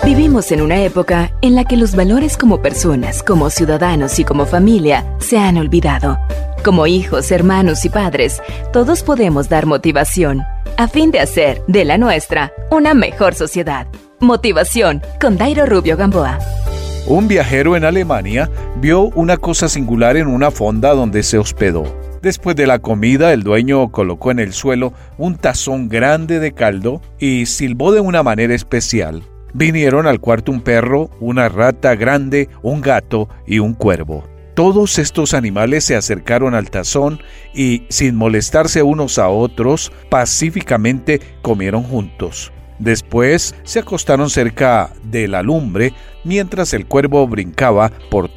Vivimos en una época en la que los valores como personas, como ciudadanos y como familia se han olvidado. Como hijos, hermanos y padres, todos podemos dar motivación a fin de hacer de la nuestra una mejor sociedad. Motivación con Dairo Rubio Gamboa. Un viajero en Alemania vio una cosa singular en una fonda donde se hospedó. Después de la comida, el dueño colocó en el suelo un tazón grande de caldo y silbó de una manera especial. Vinieron al cuarto un perro, una rata grande, un gato y un cuervo. Todos estos animales se acercaron al tazón y, sin molestarse unos a otros, pacíficamente comieron juntos. Después se acostaron cerca de la lumbre mientras el cuervo brincaba por